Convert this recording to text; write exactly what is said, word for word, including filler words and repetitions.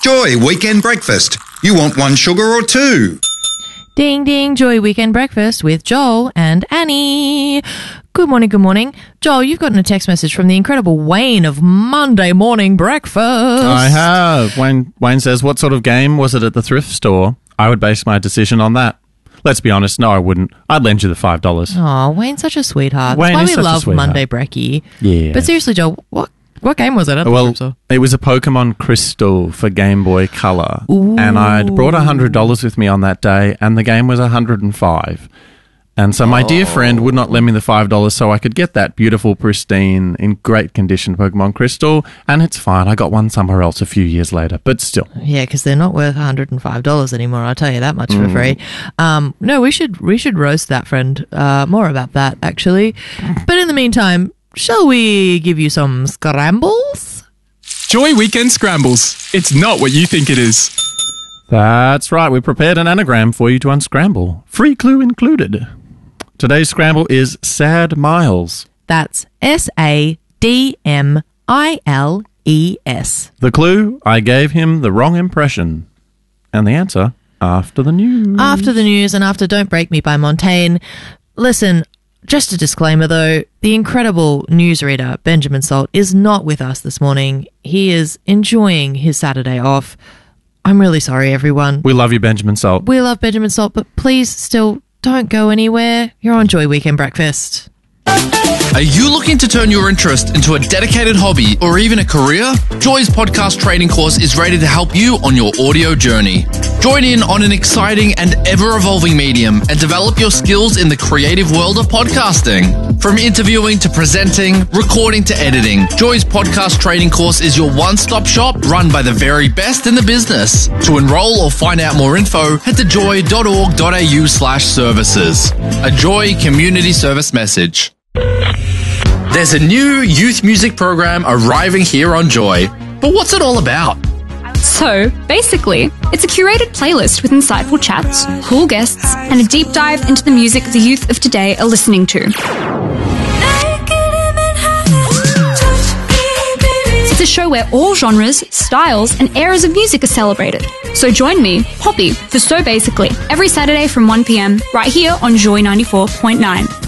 Joy Weekend Breakfast. You want one sugar or two? Ding, ding, Joy Weekend Breakfast with Joel and Annie. Good morning, good morning. Joel, you've gotten a text message from the incredible Wayne of Monday Morning Breakfast. I have. Wayne, Wayne says, what sort of game was it at the thrift store? I would base my decision on that. Let's be honest, no, I wouldn't. I'd lend you the five dollars. Oh, Wayne's such a sweetheart. Wayne That's is why we such a love sweetheart. Monday Brekkie. Yeah. But seriously, Joel, what what game was it at the Well, thrift store? it was a Pokemon Crystal for Game Boy Color. Ooh. And I'd brought one hundred dollars with me on that day, and the game was one hundred five dollars. And so my dear friend would not lend me the five dollars so I could get that beautiful, pristine, in great condition Pokemon Crystal, and it's fine. I got one somewhere else a few years later, but still. Yeah, because they're not worth one hundred five dollars anymore. I'll tell you that much for free. Um, no, we should we should roast that friend uh, more about that, actually. But in the meantime, shall we give you some scrambles? Joy Weekend Scrambles. It's not what you think it is. That's right, we prepared an anagram for you to unscramble. Free clue included. Today's scramble is Sad Miles. That's S A D M I L E S. The clue, I gave him the wrong impression. And the answer, after the news. After the news and after Don't Break Me by Montaigne. Listen, just a disclaimer though, the incredible newsreader Benjamin Salt is not with us this morning. He is enjoying his Saturday off. I'm really sorry, everyone. We love you, Benjamin Salt. We love Benjamin Salt, but please still don't go anywhere. You're on Joy Weekend Breakfast. Are you looking to turn your interest into a dedicated hobby or even a career? Joy's podcast training course is ready to help you on your audio journey. Join in on an exciting and ever-evolving medium and develop your skills in the creative world of podcasting. From interviewing to presenting, recording to editing, Joy's podcast training course is your one-stop shop run by the very best in the business. To enroll or find out more info, head to joy.org.au slash services. A Joy community service message. There's a new youth music program arriving here on Joy. But what's it all about? So, basically, it's a curated playlist with insightful chats, cool guests, and a deep dive into the music the youth of today are listening to. It's a show where all genres, styles, and eras of music are celebrated. So join me, Poppy, for So Basically, every Saturday from one p.m, right here on Joy ninety-four point nine.